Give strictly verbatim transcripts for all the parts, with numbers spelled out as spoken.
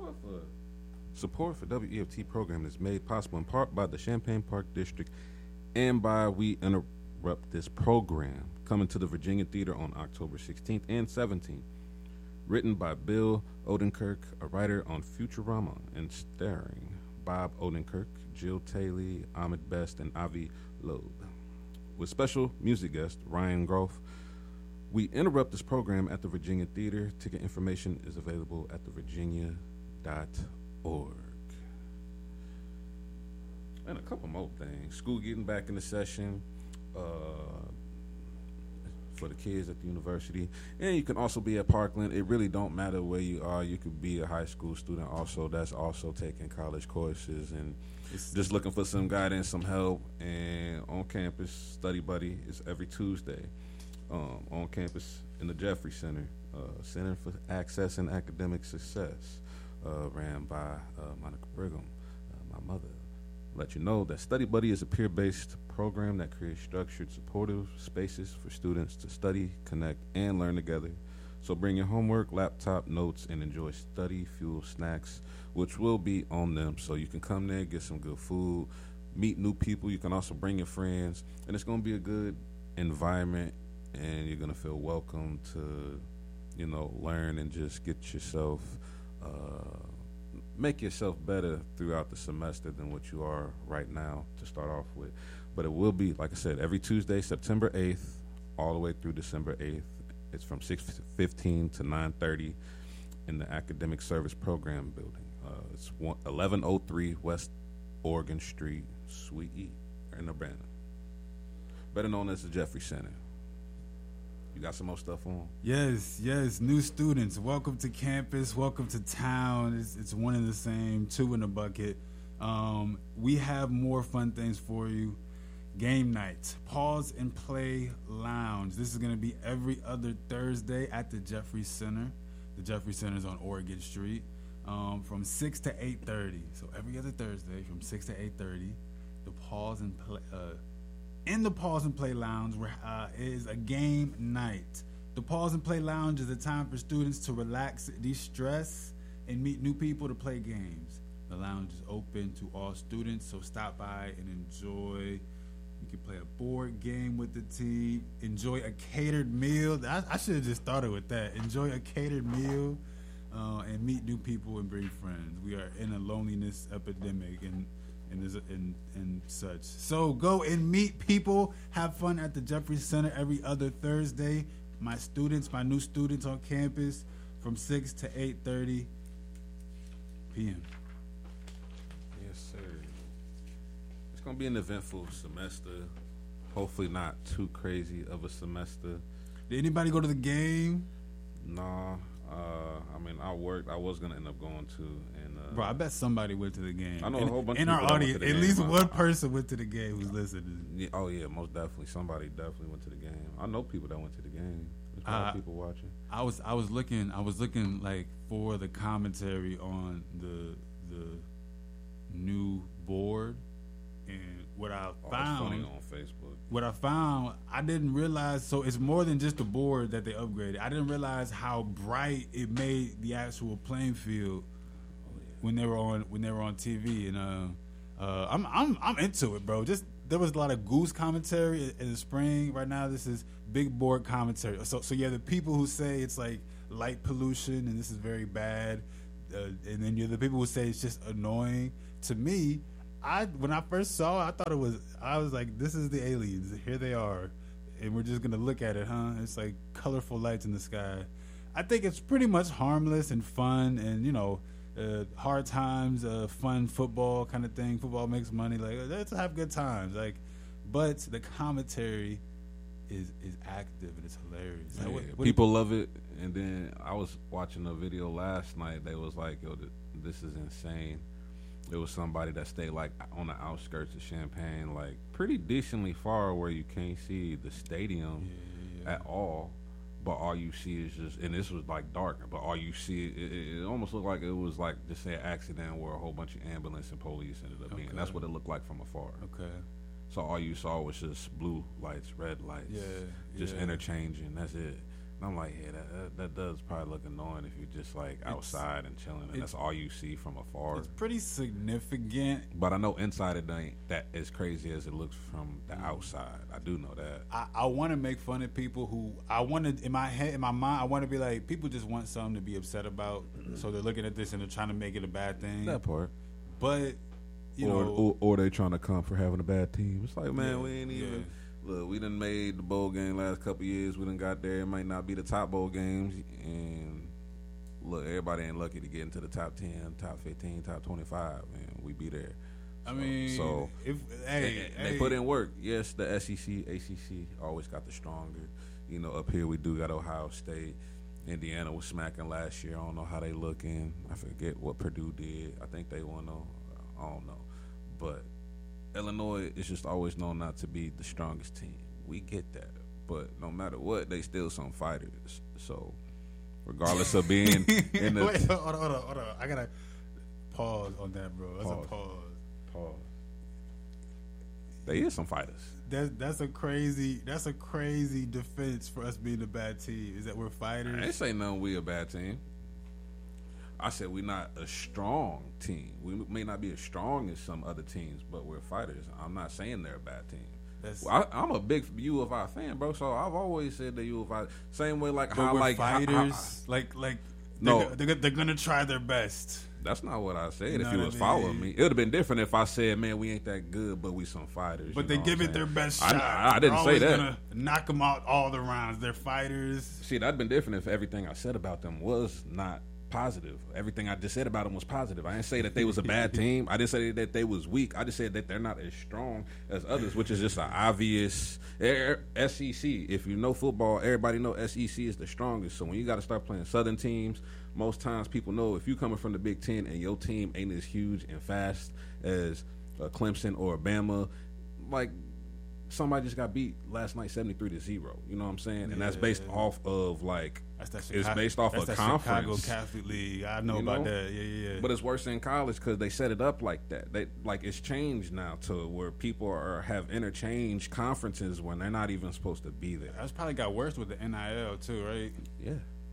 Support for support for W E F T program is made possible in part by the Champaign Park District and by We Interrupt This Program, coming to the Virginia Theater on October sixteenth and seventeenth. Written by Bill Odenkirk, a writer on Futurama, and starring Bob Odenkirk, Jill Taylor, Ahmed Best, and Avi Loeb. With special music guest Ryan Groff. We interrupt this program at the Virginia Theater. Ticket information is available at the virginia dot org. And a couple more things. School getting back in the session uh, for the kids at the university. And you can also be at Parkland. It really don't matter where you are. You could be a high school student also that's also taking college courses and it's just looking for some guidance, some help. And on campus, Study Buddy is every Tuesday. Um, on campus in the Jeffrey Center, uh, Center for Access and Academic Success, uh, ran by uh, Monica Brigham, uh, my mother. Let you know that Study Buddy is a peer-based program that creates structured, supportive spaces for students to study, connect, and learn together. So bring your homework, laptop, notes, and enjoy study fuel snacks, which will be on them. So you can come there, get some good food, meet new people. You can also bring your friends, and it's going to be a good environment. And you're going to feel welcome to, you know, learn and just get yourself, uh, make yourself better throughout the semester than what you are right now to start off with. But it will be, like I said, every Tuesday, September eighth, all the way through December eighth. It's from six fifteen to nine thirty in the Academic Service Program building. Uh, it's eleven oh three West Oregon Street, Suite E, in Urbana. Better known as the Jeffrey Center. You got some more stuff on? Yes, yes. New students, welcome to campus, welcome to town. It's, it's one and the same, two in a bucket. Um, we have more fun things for you. Game night, Pause and Play Lounge. This is going to be every other Thursday at the Jeffrey Center. The Jeffrey Center is on Oregon Street um, from six to eight thirty. So every other Thursday from six to eight thirty, the Pause and Play uh In the Pause and Play Lounge uh, is a game night. The Pause and Play Lounge is a time for students to relax, de-stress, and meet new people to play games. The lounge is open to all students, so stop by and enjoy. You can play a board game with the team. Enjoy a catered meal. I, I should have just started with that. Enjoy a catered meal uh, and meet new people and bring friends. We are in a loneliness epidemic, and And, and and such. So go and meet people. Have fun at the Jeffrey Center every other Thursday. My students, my new students on campus from six to eight thirty p.m. Yes, sir. It's going to be an eventful semester. Hopefully not too crazy of a semester. Did anybody go to the game? Nah. Uh, I mean, I worked. I was going to end up going to. And, uh, Bro, I bet somebody went to the game. I know in, a whole bunch in of our people audience. At least game. one I, person went to the game who's listening. Yeah, oh, yeah, most definitely. Somebody definitely went to the game. I know people that went to the game. There's a lot uh, of people watching. I was I was looking I was looking like for the commentary on the the new board, and what I oh, found it's funny on Facebook. What I found, I didn't realize. So it's more than just the board that they upgraded. I didn't realize how bright it made the actual playing field oh, yeah. when they were on when they were on T V. And uh, uh, I'm I'm I'm into it, bro. Just there was a lot of Goose commentary in the spring. Right now, this is big board commentary. So so yeah, the people who say it's like light pollution and this is very bad, uh, and then you're the people who say it's just annoying. To me, I when I first saw it, I thought it was. I was like, "This is the aliens. Here they are, and we're just gonna look at it, huh?" It's like colorful lights in the sky. I think it's pretty much harmless and fun, and you know, uh, hard times, uh, fun football kind of thing. Football makes money. Like let's have good times. Like, but the commentary is is active and it's hilarious. Yeah, like, what, what people love it. And then I was watching a video last night. They was like, "Yo, th- this is insane." It was somebody that stayed like on the outskirts of Champaign, like pretty decently far where you can't see the stadium yeah, yeah. at all. But all you see is just, and this was like dark, but all you see, it, it, it almost looked like it was like just say an accident where a whole bunch of ambulance and police ended up okay. being. That's what it looked like from afar. Okay. So all you saw was just blue lights, red lights, yeah, just yeah. interchanging. That's it. I'm like, yeah, that, that that does probably look annoying if you're just like outside and chilling, and that's all you see from afar. It's pretty significant. But I know inside it ain't that as crazy as it looks from the outside. I do know that. I, I want to make fun of people who I want to in my head, in my mind. I want to be like, people just want something to be upset about, so they're looking at this and they're trying to make it a bad thing. That part. But you or, know, or, or they trying to come for having a bad team. It's like, man, yeah, we ain't even. Yeah. Look, we done made the bowl game last couple years. We done got there. It might not be the top bowl games. And look, everybody ain't lucky to get into the top ten, top fifteen, top twenty-five. And we be there. I So, mean, so if hey, they, they hey. put in work. Yes, the S E C, A C C always got the stronger. You know, up here we do got Ohio State. Indiana was smacking last year. I don't know how they looking. I forget what Purdue did. I think they won though. I don't know. But Illinois is just always known not to be the strongest team. We get that. But no matter what, they still some fighters. So regardless of being in the Wait, hold on, hold on, hold on. I gotta pause on that, bro. That's Pause. a pause. Pause. They is some fighters. That's that's a crazy that's a crazy defense for us being a bad team. Is that we're fighters? I ain't say no we a bad team. I said we're not a strong team. We may not be as strong as some other teams, but we're fighters. I'm not saying they're a bad team. That's, well, I, I'm a big U of I fan, bro. So I've always said that U of I. Same way, like but how we're like fighters. how- how- like like No. they're, they're, they're gonna try their best. That's not what I said. You know if you what was I following mean? me, it would have been different if I said, "Man, we ain't that good, but we some fighters." But you they know give what it I'm their saying? best I, shot. I, I didn't They're say always that. Gonna knock them out all the rounds. They're fighters. See, that'd been different if everything I said about them was not positive. Everything I just said about them was positive. I didn't say that they was a bad team. I didn't say that they was weak. I just said that they're not as strong as others, which is just an obvious S E C. If you know football, everybody know S E C is the strongest. So when you got to start playing Southern teams, most times people know if you coming from the Big Ten and your team ain't as huge and fast as uh, Clemson or Bama, like somebody just got beat last night seventy-three to zero. You know what I'm saying? And that's based Yeah. off of like That's that it's based off that's of that Chicago conference. Catholic League. I know You about know? that. Yeah, yeah, yeah. But it's worse in college because they set it up like that. They like it's changed now to where people are have interchange conferences when they're not even supposed to be there. That's probably got worse with the N I L too, right? Yeah,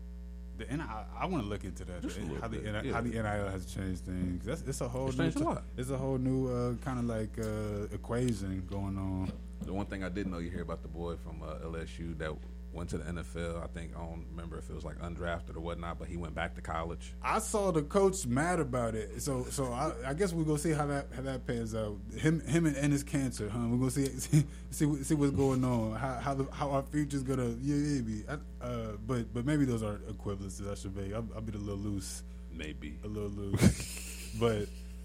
The N I L, I want to look into that. Just a the- little how the bit, N I L, yeah. how the N I L has changed things. That's it's a whole It's new changed a lot. It's a whole new uh, kind of like uh, equation going on. the one thing I didn't know, you hear about the boy from uh, L S U that went to the N F L. I think I don't remember if it was like undrafted or whatnot, but he went back to college. I saw the coach mad about it, so so I, I guess we're gonna see how that how that pans out. Him him and, and his cancer, huh? We're gonna see see see, see what's going on. How how, the, how our future's gonna yeah yeah be. I, uh, but but maybe those are equivalences. I should be. I'll, I'll be a little loose, Maybe. a little loose, but.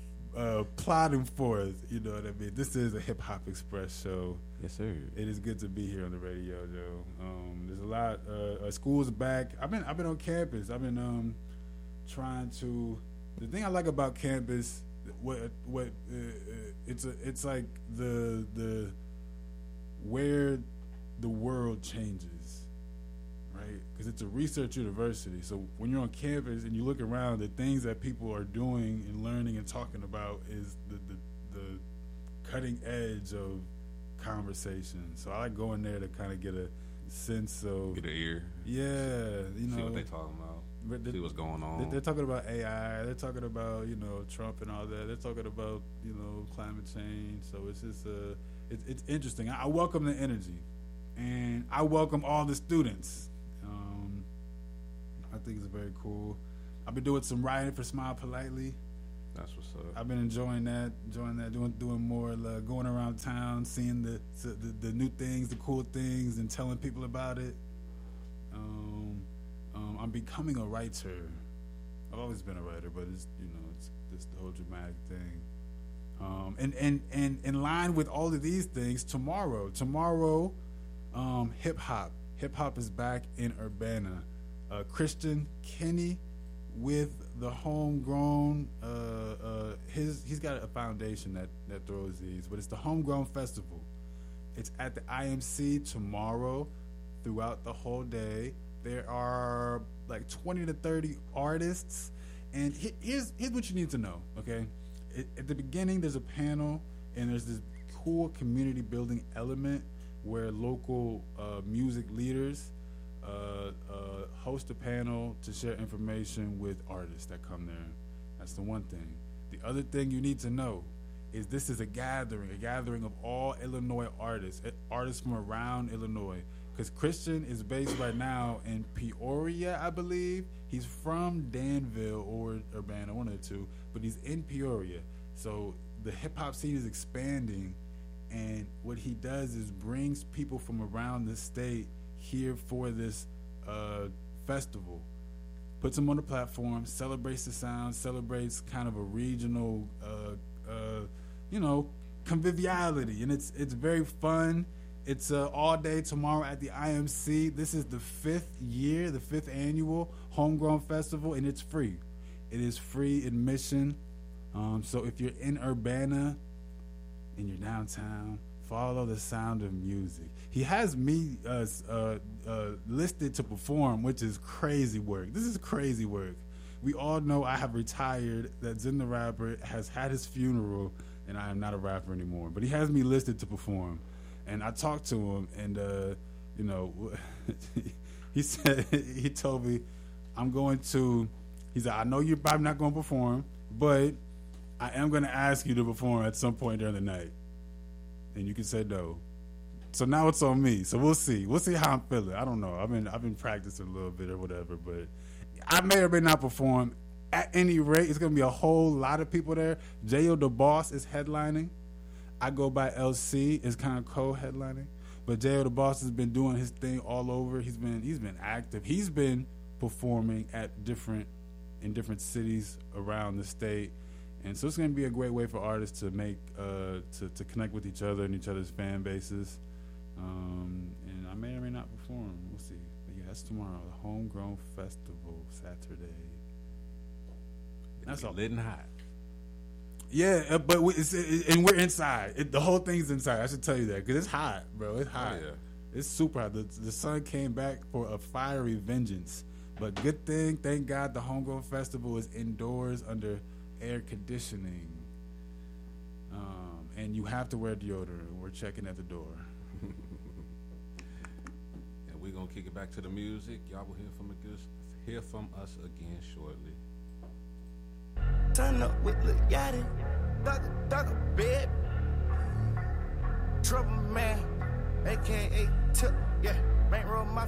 Uh, plotting forth, you know what I mean. This is a Hip Hop Express show. Yes, sir. It is good to be here on the radio, Joe. Um, there's a lot. Uh, uh, school's back. I've been I've been on campus. I've been um, trying to. The thing I like about campus, what what uh, uh, it's a it's like the the where the world changes, right? Because it's a research university. So when you're on campus and you look around, the things that people are doing and learning and talking about is the the, the cutting edge of conversation. So I like going there to kind of get a sense of Get an ear. yeah, you know, See what they talking about. but the- See what's going they- on. they're talking about A I. They're talking about you know Trump and all that. They're talking about you know climate change. So it's just uh, it's it's interesting. I, I welcome the energy, and I welcome all the students. Um, I think it's very cool. I've been doing some writing for Smile Politely. That's what's up. I've been enjoying that, enjoying that, doing doing more, uh, going around town, seeing the, the the new things, the cool things, and telling people about it. Um, um, I'm becoming a writer. I've always been a writer, but it's you know it's it's the whole dramatic thing. Um, and and and in line with all of these things, tomorrow, tomorrow, um, hip hop, hip hop is back in Urbana. Uh, Christian Kenny with the homegrown uh, uh, his he's got a foundation that that throws these, but it's the Homegrown Festival. It's at the I M C tomorrow throughout the whole day. There are like twenty to thirty artists, and he, here's here's what you need to know. Okay, it, at the beginning there's a panel, and there's this cool community building element where local uh, music leaders uh, uh, host a panel to share information with artists that come there. That's the one thing. The other thing you need to know is this is a gathering, a gathering of all Illinois artists, artists from around Illinois. Because Christian is based right now in Peoria, I believe. He's from Danville or Urbana, one of the two, but he's in Peoria. So the hip-hop scene is expanding, and what he does is brings people from around the state here for this uh, festival. Puts them on the platform, celebrates the sound, celebrates kind of a regional, uh, uh, you know, conviviality, and it's it's very fun. It's uh, all day tomorrow at the I M C. This is the fifth year, the fifth annual Homegrown Festival, and it's free. It is free admission. Um, so if you're in Urbana and you're downtown, follow the sound of music. He has me uh, uh, uh, listed to perform, which is crazy work. This is crazy work. We all know I have retired, that Zen the Rapper has had his funeral, and I am not a rapper anymore. But he has me listed to perform. And I talked to him, and, uh, you know, he said, he told me, I'm going to, he said, I know you're probably not going to perform, but I am going to ask you to perform at some point during the night. And you can say no. So now it's on me. So we'll see. We'll see how I'm feeling. I don't know. I've been I've been practicing a little bit or whatever, but I may or may not perform. At any rate, it's going to be a whole lot of people there. J O the Boss is headlining. I go by L C is kind of co-headlining, but J O the Boss has been doing his thing all over. He's been he's been active. He's been performing at different in different cities around the state, and so it's going to be a great way for artists to make uh, to to connect with each other and each other's fan bases. Um, and I may or may not perform. We'll see. But yeah, that's tomorrow. The Homegrown Festival, Saturday. That's all lit and hot. Yeah, uh, but we, it's, it, and we're inside. It, the whole thing's inside. I should tell you that because it's hot, bro. It's hot. Oh, yeah. It's super hot. The, the sun came back for a fiery vengeance. But good thing, thank God, the Homegrown Festival is indoors under air conditioning. Um, and you have to wear deodorant. We're checking at the door. And we're gonna kick it back to the music. Y'all will hear from us, hear from us again shortly. Turn up with Lil Yachty, thug a thug a bed, trouble man, A K A Tip, yeah, bankroll my